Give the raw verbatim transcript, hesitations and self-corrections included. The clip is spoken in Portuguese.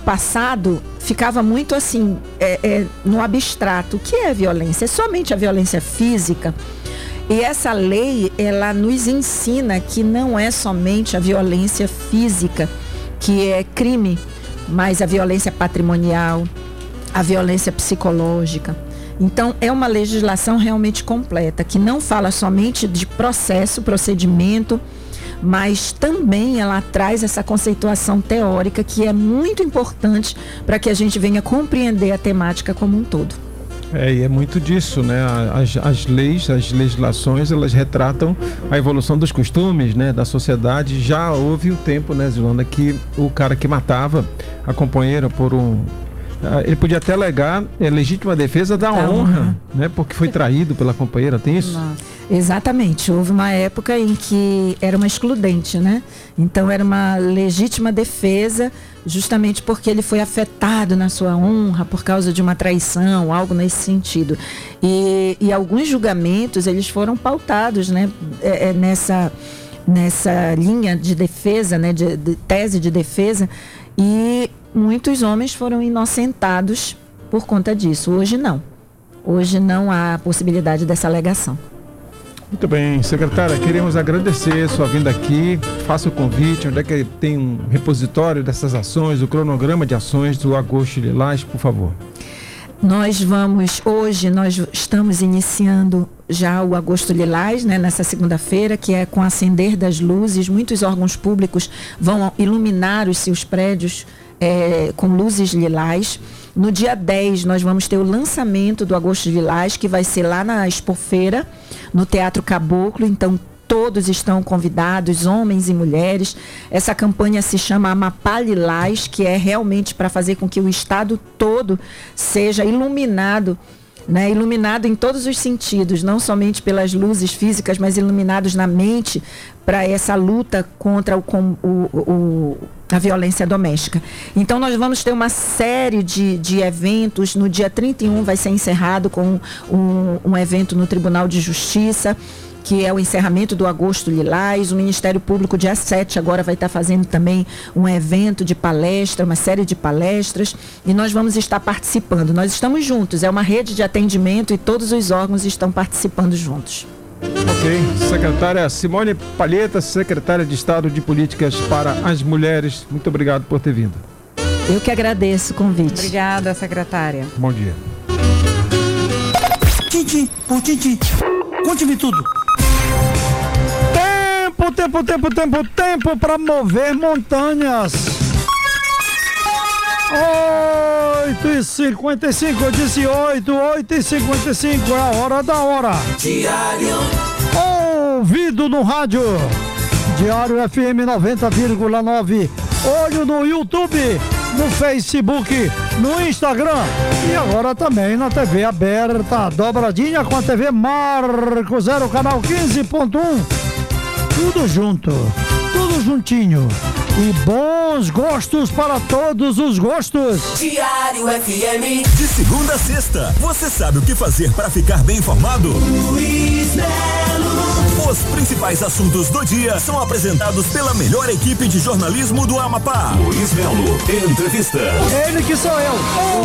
passado ficava muito assim, é, é, no abstrato. O que é violência? É somente a violência física? E essa lei, ela nos ensina que não é somente a violência física que é crime, mas a violência patrimonial, a violência psicológica. Então, é uma legislação realmente completa, que não fala somente de processo, procedimento, mas também ela traz essa conceituação teórica que é muito importante para que a gente venha compreender a temática como um todo. É, e é muito disso, né? As, as leis, as legislações, elas retratam a evolução dos costumes, né? Da sociedade. Já houve um tempo, né, Zilanda, que o cara que matava a companheira por um... Ele podia até alegar é, legítima defesa da honra, honra, né? Porque foi traído pela companheira, tem isso? Não. Exatamente. Houve uma época em que era uma excludente, né? Então era uma legítima defesa, justamente porque ele foi afetado na sua honra por causa de uma traição, algo nesse sentido. E, e alguns julgamentos, eles foram pautados, né? É, é, nessa, nessa linha de defesa, né? De, de tese de defesa. E muitos homens foram inocentados por conta disso. Hoje não. Hoje não há possibilidade dessa alegação. Muito bem, secretária, queremos agradecer sua vinda aqui. Faça o convite, onde é que tem um repositório dessas ações, o cronograma de ações do Agosto Lilás, por favor. Nós vamos, hoje nós estamos iniciando já o Agosto Lilás, né, nessa segunda-feira, que é com acender das luzes. Muitos órgãos públicos vão iluminar os seus prédios é, com luzes lilás. No dia dez, nós vamos ter o lançamento do Agosto Lilás, que vai ser lá na Expofeira, no Teatro Caboclo. Então, todos estão convidados, homens e mulheres. Essa campanha se chama Amapá Lilás, que é realmente para fazer com que o estado todo seja iluminado, né? Iluminado em todos os sentidos, não somente pelas luzes físicas, mas iluminados na mente para essa luta contra o, o, o, a violência doméstica. Então nós vamos ter uma série de, de eventos. No dia trinta e um vai ser encerrado com um, um evento no Tribunal de Justiça, que é o encerramento do Agosto Lilás. O Ministério Público, dia sete, agora vai estar fazendo também um evento de palestra, uma série de palestras, e nós vamos estar participando. Nós estamos juntos, é uma rede de atendimento e todos os órgãos estão participando juntos. Ok. Secretária Simone Palheta, secretária de Estado de Políticas para as Mulheres, muito obrigado por ter vindo. Eu que agradeço o convite. Obrigada, secretária. Bom dia. Titi, por Titi, conte-me tudo. Tempo, tempo, tempo, tempo, tempo para mover montanhas. oito e cinquenta e cinco, eu disse oito, oito e cinquenta e cinco, é a hora da hora. Diário. Ouvido no rádio. Diário F M noventa vírgula nove. Olho no YouTube, no Facebook, no Instagram e agora também na T V aberta, dobradinha com a T V Marco Zero, canal quinze ponto um. Tudo junto, tudo juntinho. E bons gostos para todos os gostos. Diário F M. De segunda a sexta, você sabe o que fazer para ficar bem informado? Luiz Melo. Os principais assuntos do dia são apresentados pela melhor equipe de jornalismo do Amapá. Luiz Melo, entrevista. Ele que sou eu.